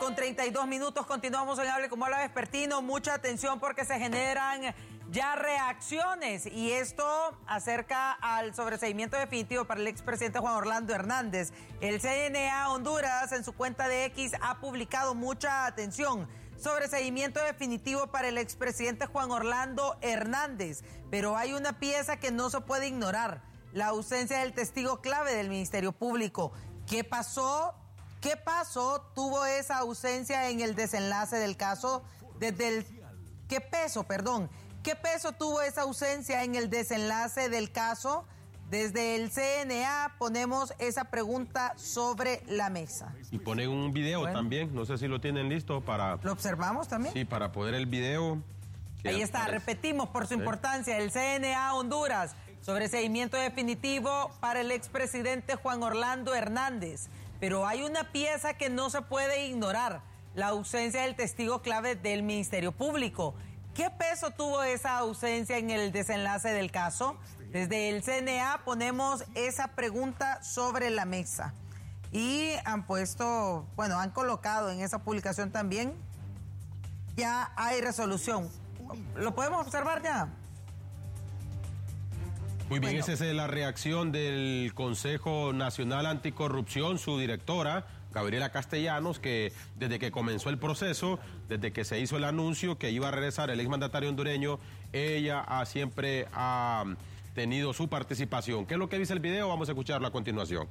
con 32 minutos, continuamos en Hable como habla Vespertino. Mucha atención porque se generan ya reacciones y esto acerca al sobreseimiento definitivo para el expresidente Juan Orlando Hernández. El CNA Honduras en su cuenta de X ha publicado mucha atención. Sobreseimiento definitivo para el expresidente Juan Orlando Hernández, pero hay una pieza que no se puede ignorar: la ausencia del testigo clave del Ministerio Público. ¿Qué pasó? ¿Qué paso tuvo esa ausencia en el desenlace del caso? ¿Qué peso tuvo esa ausencia en el desenlace del caso? Desde el CNA ponemos esa pregunta sobre la mesa. Y ponen un video también, no sé si lo tienen listo para... ¿Lo observamos también? Sí, para poder el video. Ahí está, repetimos por su importancia, el CNA Honduras, sobreseimiento definitivo para el expresidente Juan Orlando Hernández. Pero hay una pieza que no se puede ignorar: la ausencia del testigo clave del Ministerio Público. ¿Qué peso tuvo esa ausencia en el desenlace del caso? Desde el CNA ponemos esa pregunta sobre la mesa. Y han colocado en esa publicación también, ya hay resolución. ¿Lo podemos observar ya? Muy bien, esa es la reacción del Consejo Nacional Anticorrupción, su directora, Gabriela Castellanos, que desde que comenzó el proceso, desde que se hizo el anuncio que iba a regresar el exmandatario hondureño, ella siempre ha tenido su participación. ¿Qué es lo que dice el video? Vamos a escucharlo a continuación.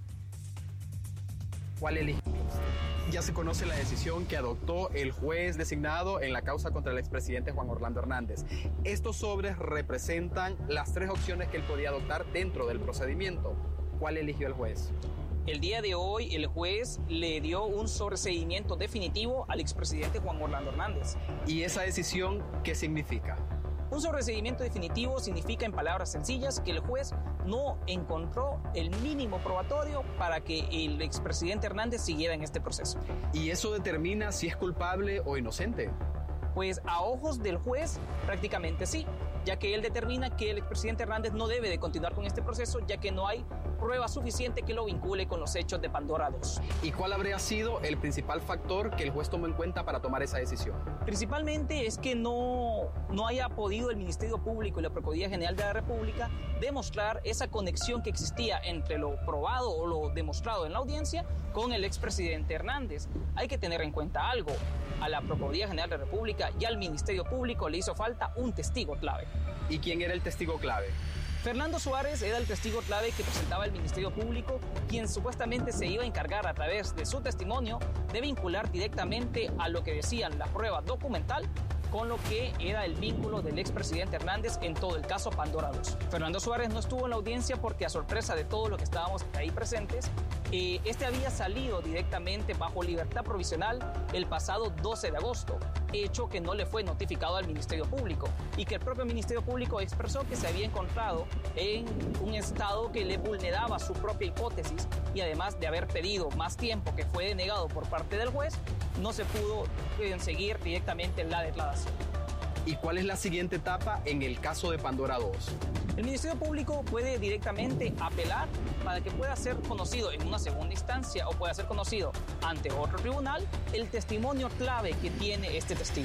¿Cuál elige? Ya se conoce la decisión que adoptó el juez designado en la causa contra el expresidente Juan Orlando Hernández. Estos sobres representan las tres opciones que él podía adoptar dentro del procedimiento. ¿Cuál eligió el juez? El día de hoy el juez le dio un sobreseimiento definitivo al expresidente Juan Orlando Hernández. ¿Y esa decisión qué significa? Un sobreseimiento definitivo significa, en palabras sencillas, que el juez no encontró el mínimo probatorio para que el expresidente Hernández siguiera en este proceso. ¿Y eso determina si es culpable o inocente? Pues a ojos del juez prácticamente sí, ya que él determina que el expresidente Hernández no debe de continuar con este proceso, ya que no hay prueba suficiente que lo vincule con los hechos de Pandora 2. ¿Y cuál habría sido el principal factor que el juez tomó en cuenta para tomar esa decisión? Principalmente es que no haya podido el Ministerio Público y la Procuraduría General de la República demostrar esa conexión que existía entre lo probado o lo demostrado en la audiencia con el expresidente Hernández. Hay que tener en cuenta algo: a la Procuraduría General de la República y al Ministerio Público le hizo falta un testigo clave. ¿Y quién era el testigo clave? Fernando Suárez era el testigo clave que presentaba el Ministerio Público, quien supuestamente se iba a encargar a través de su testimonio de vincular directamente a lo que decían la prueba documental con lo que era el vínculo del expresidente Hernández en todo el caso Pandora 2. Fernando Suárez no estuvo en la audiencia porque, a sorpresa de todos los que estábamos ahí presentes, este había salido directamente bajo libertad provisional el pasado 12 de agosto, hecho que no le fue notificado al Ministerio Público y que el propio Ministerio Público expresó que se había encontrado en un estado que le vulneraba su propia hipótesis, y además de haber pedido más tiempo que fue denegado por parte del juez, no se pudo seguir directamente la declaración. ¿Y cuál es la siguiente etapa en el caso de Pandora 2? El Ministerio Público puede directamente apelar para que pueda ser conocido en una segunda instancia o pueda ser conocido ante otro tribunal el testimonio clave que tiene este testigo.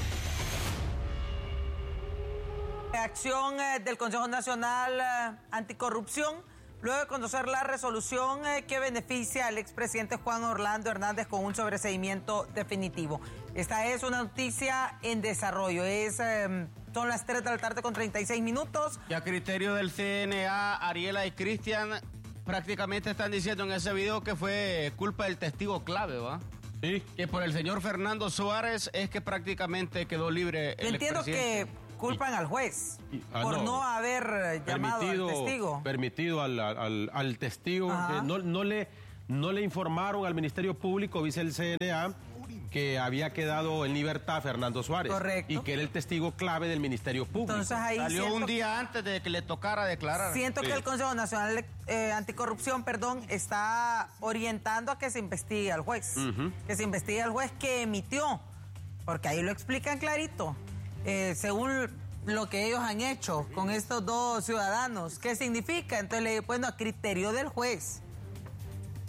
Reacción del Consejo Nacional Anticorrupción, luego de conocer la resolución que beneficia al expresidente Juan Orlando Hernández con un sobreseimiento definitivo. Esta es una noticia en desarrollo. Son las 3 de la tarde con 36 minutos. Y a criterio del CNA, Ariela y Cristian prácticamente están diciendo en ese video que fue culpa del testigo clave, ¿va? Sí. Que por el señor Fernando Suárez es que prácticamente quedó libre el Entiendo que culpan al juez por no haber llamado al testigo. Permitido al testigo. No le informaron al Ministerio Público, dice el CNA, que había quedado en libertad Fernando Suárez. Correcto. Y que era el testigo clave del Ministerio Público. Entonces ahí salió un día antes de que le tocara declarar. Siento que el Consejo Nacional Anticorrupción, está orientando a que se investigue al juez. Que se investigue al juez que emitió, porque ahí lo explican clarito. Según lo que ellos han hecho con estos dos ciudadanos, ¿qué significa? Entonces, a criterio del juez.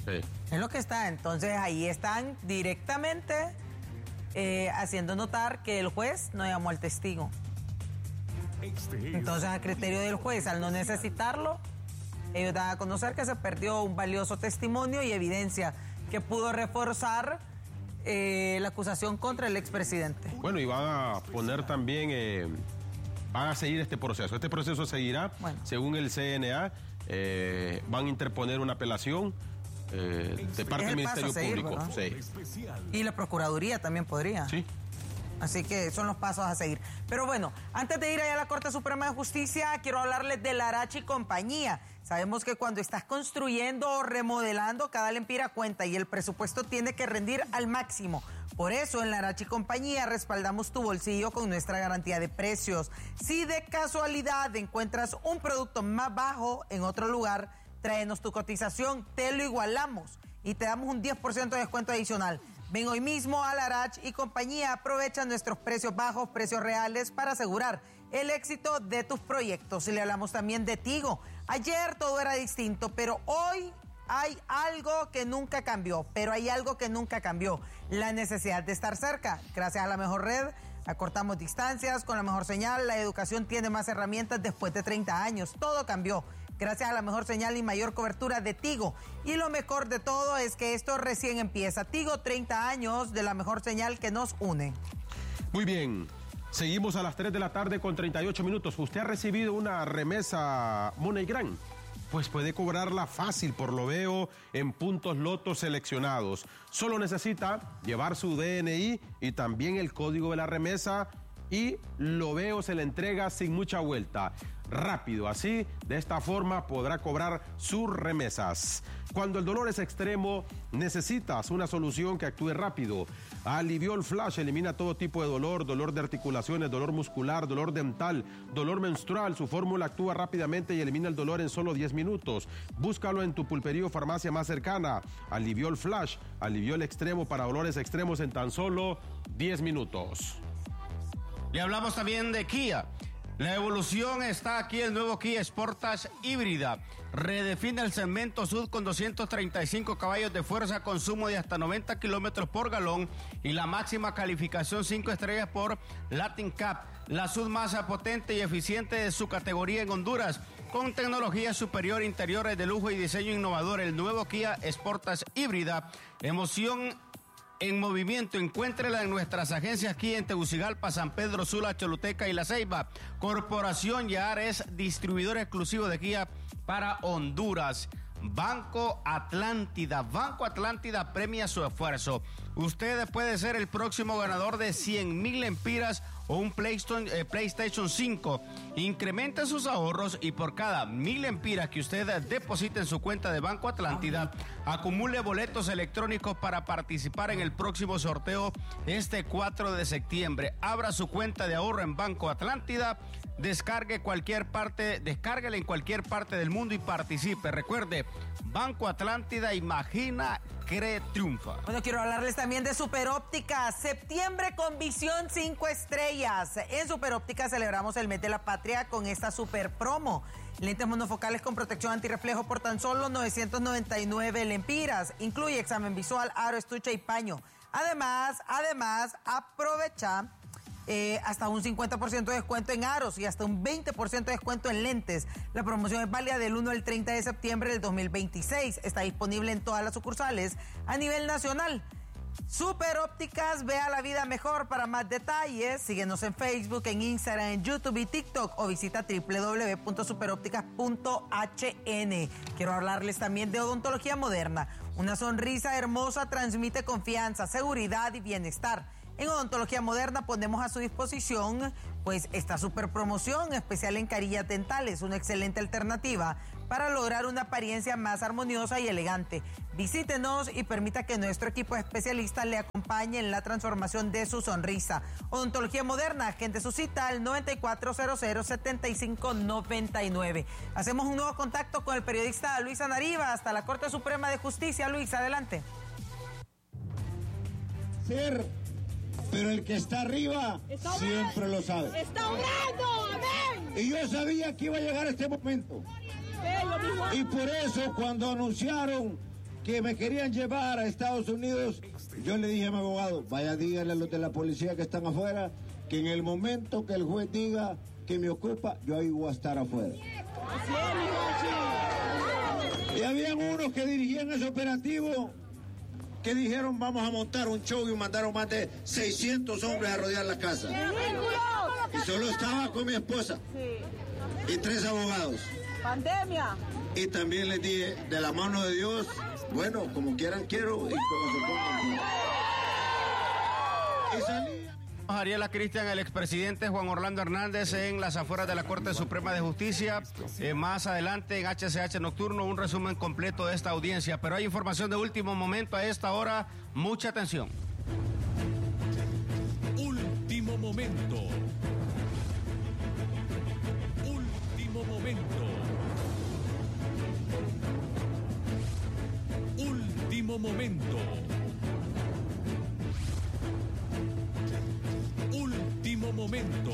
Sí. Es lo que está. Entonces ahí están directamente haciendo notar que el juez no llamó al testigo. Entonces, a criterio del juez, al no necesitarlo, ellos dan a conocer que se perdió un valioso testimonio y evidencia que pudo reforzar la acusación contra el expresidente. Bueno, y van a poner también, van a seguir este proceso. Este proceso seguirá, según el CNA, van a interponer una apelación de parte del Ministerio Público. Sí. Y la Procuraduría también podría. Sí. Así que son los pasos a seguir. Pero bueno, antes de ir allá a la Corte Suprema de Justicia, quiero hablarles de Larach y compañía. Sabemos que cuando estás construyendo o remodelando, cada lempira cuenta y el presupuesto tiene que rendir al máximo. Por eso en Larach y compañía respaldamos tu bolsillo con nuestra garantía de precios. Si de casualidad encuentras un producto más bajo en otro lugar, tráenos tu cotización, te lo igualamos y te damos un 10% de descuento adicional. Ven hoy mismo a Larach y compañía, aprovecha nuestros precios bajos, precios reales para asegurar el éxito de tus proyectos. Y le hablamos también de Tigo. Ayer todo era distinto, pero hoy hay algo que nunca cambió, la necesidad de estar cerca. Gracias a la mejor red, acortamos distancias, con la mejor señal, la educación tiene más herramientas después de 30 años. Todo cambió. Gracias a la mejor señal y mayor cobertura de Tigo. Y lo mejor de todo es que esto recién empieza. Tigo, 30 años de la mejor señal que nos une. Muy bien. Seguimos a las 3 de la tarde con 38 minutos. ¿Usted ha recibido una remesa MoneyGram? Pues puede cobrarla fácil, por lo veo, en puntos lotos seleccionados. Solo necesita llevar su DNI y también el código de la remesa y lo veo se le entrega sin mucha vuelta. Rápido, así, de esta forma podrá cobrar sus remesas. Cuando el dolor es extremo, necesitas una solución que actúe rápido. Aliviol Flash elimina todo tipo de dolor de articulaciones, dolor muscular, dolor dental, dolor menstrual. Su fórmula actúa rápidamente y elimina el dolor en solo 10 minutos. Búscalo en tu pulpería o farmacia más cercana. Aliviol Flash, Aliviol extremo para dolores extremos en tan solo 10 minutos. Le hablamos también de Kia. La evolución está aquí, el nuevo Kia Sportage híbrida. Redefine el segmento SUV con 235 caballos de fuerza, consumo de hasta 90 kilómetros por galón y la máxima calificación 5 estrellas por Latin Cup. La SUV más potente y eficiente de su categoría en Honduras, con tecnología superior, interiores de lujo y diseño innovador. El nuevo Kia Sportage híbrida, emoción en movimiento. Encuéntrela en nuestras agencias aquí en Tegucigalpa, San Pedro Sula, Choluteca y La Ceiba. Corporación Yahar es distribuidor exclusivo de Kia para Honduras. Banco Atlántida premia su esfuerzo. Usted puede ser el próximo ganador de 100,000 lempiras o un PlayStation 5. Incremente sus ahorros y por cada 1,000 lempiras que usted deposite en su cuenta de Banco Atlántida, acumule boletos electrónicos para participar en el próximo sorteo este 4 de septiembre. Abra su cuenta de ahorro en Banco Atlántida. Descárguela en cualquier parte del mundo y participe. Recuerde, Banco Atlántida, imagina, cree, triunfa. Bueno, quiero hablarles también de Superóptica. Septiembre con visión 5 estrellas. En Superóptica celebramos el mes de la patria con esta super promo. Lentes monofocales con protección antirreflejo por tan solo 999 lempiras. Incluye examen visual, aro, estuche y paño. Además, aprovecha hasta un 50% de descuento en aros y hasta un 20% de descuento en lentes. La promoción es válida del 1 al 30 de septiembre del 2026. Está disponible en todas las sucursales a nivel nacional. Superópticas, vea la vida mejor. Para más detalles, síguenos en Facebook, en Instagram, en YouTube y TikTok o visita www.superópticas.hn. Quiero hablarles también de Odontología Moderna. Una sonrisa hermosa transmite confianza, seguridad y bienestar. En Odontología Moderna ponemos a su disposición pues esta super promoción especial en carillas dentales, una excelente alternativa para lograr una apariencia más armoniosa y elegante. Visítenos y permita que nuestro equipo de especialistas le acompañe en la transformación de su sonrisa. Odontología Moderna, agende su cita al 9400-7599. Hacemos un nuevo contacto con el periodista Luis Anariva hasta la Corte Suprema de Justicia. Luis, adelante. Pero el que está arriba siempre lo sabe. ¡Está orando! ¡Amén! Y yo sabía que iba a llegar este momento. Y por eso cuando anunciaron que me querían llevar a Estados Unidos, yo le dije a mi abogado, vaya, díganle a los de la policía que están afuera, que en el momento que el juez diga que me ocupa, yo ahí voy a estar afuera. Y habían unos que dirigían ese operativo que dijeron, vamos a montar un show, y mandaron más de 600 hombres a rodear la casa. Y solo estaba con mi esposa y 3 abogados. Pandemia. Y también les dije, de la mano de Dios, bueno, como quieran quiero y como se pongan. Y salí. Ariela Cristian, el expresidente Juan Orlando Hernández en las afueras de la Corte Suprema de Justicia. Más adelante en HCH Nocturno un resumen completo de esta audiencia. Pero hay información de último momento a esta hora. Mucha atención. Último momento. Último momento. Último momento. Último momento.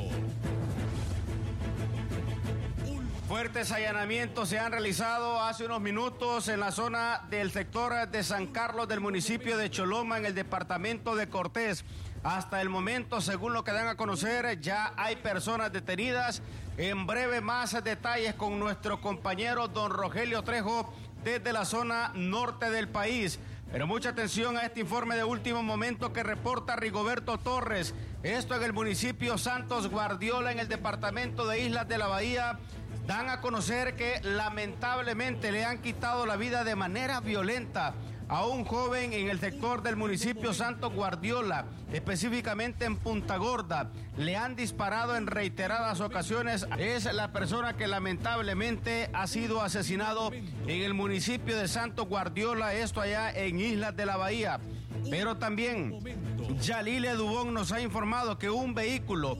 Fuertes allanamientos se han realizado hace unos minutos en la zona del sector de San Carlos del municipio de Choloma, en el departamento de Cortés. Hasta el momento, según lo que dan a conocer, ya hay personas detenidas. En breve, más detalles con nuestro compañero don Rogelio Trejo desde la zona norte del país. Pero mucha atención a este informe de último momento que reporta Rigoberto Torres. Esto en el municipio Santos Guardiola, en el departamento de Islas de la Bahía. Dan a conocer que lamentablemente le han quitado la vida de manera violenta a un joven en el sector del municipio Santos Guardiola, específicamente en Punta Gorda. Le han disparado en reiteradas ocasiones. Es la persona que lamentablemente ha sido asesinado en el municipio de Santos Guardiola, esto allá en Islas de la Bahía. Pero también Yalile Dubón nos ha informado que un vehículo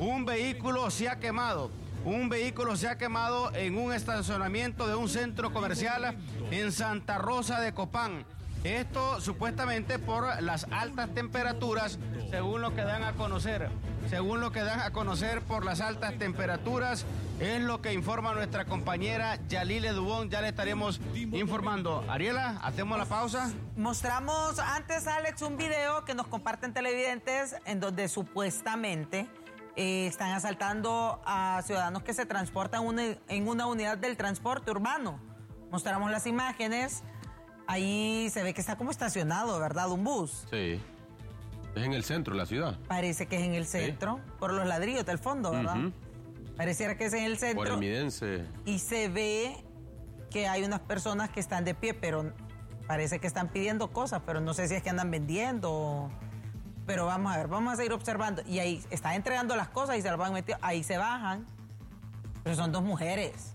se ha quemado. Un vehículo se ha quemado en un estacionamiento de un centro comercial en Santa Rosa de Copán. Esto supuestamente por las altas temperaturas, según lo que dan a conocer. Según lo que dan a conocer por las altas temperaturas, es lo que informa nuestra compañera Yalile Dubón. Ya le estaremos informando. Ariela, hacemos la pausa. Mostramos antes, Alex, un video que nos comparten televidentes en donde supuestamente están asaltando a ciudadanos que se transportan en una unidad del transporte urbano. Mostramos las imágenes. Ahí se ve que está como estacionado, ¿verdad? Un bus. Sí. Es en el centro de la ciudad. Parece que es en el centro, por los ladrillos del fondo, ¿verdad? Pareciera que es en el centro. Por el Midense. Y se ve que hay unas personas que están de pie, pero parece que están pidiendo cosas, pero no sé si es que andan vendiendo. Pero vamos a ver, vamos a seguir observando. Y ahí están entregando las cosas y se las van metiendo. Ahí se bajan. Pero son 2 mujeres.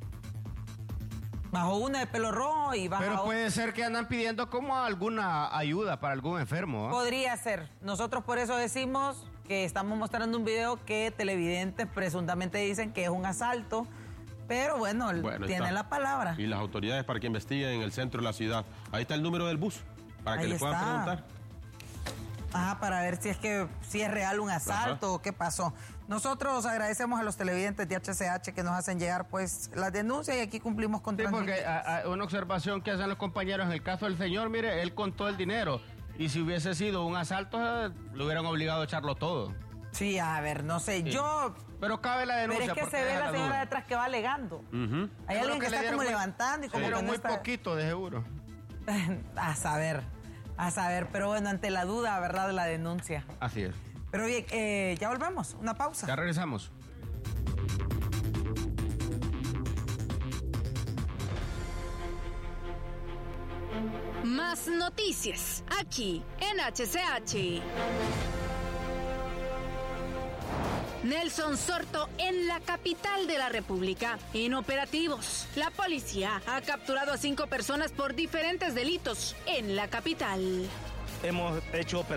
Bajó una de pelo rojo y baja. Pero puede ser que andan pidiendo como alguna ayuda para algún enfermo, ¿eh? Podría ser. Nosotros por eso decimos que estamos mostrando un video que televidentes presuntamente dicen que es un asalto. Pero bueno tiene la palabra. Y las autoridades para que investiguen en el centro de la ciudad. Ahí está el número del bus, para que le puedan preguntar. Para ver si es real un asalto o qué pasó. Nosotros agradecemos a los televidentes de HCH que nos hacen llegar pues las denuncias y aquí cumplimos con transmitir. Sí, porque una observación que hacen los compañeros en el caso del señor, mire, él contó el dinero y si hubiese sido un asalto lo hubieran obligado a echarlo todo. Sí, a ver, no sé, sí. yo... Pero cabe la denuncia. Pero es que se ve la señora detrás que va alegando. Hay alguien que está como levantando y como pero que no muy está... poquito, de seguro. A saber, pero bueno, ante la duda, ¿verdad?, de la denuncia. Así es. Pero bien, ya volvemos, una pausa. Ya regresamos. Más noticias, aquí en HCH. Nelson Sorto en la capital de la República. En operativos, la policía ha capturado a 5 personas por diferentes delitos en la capital. Hemos hecho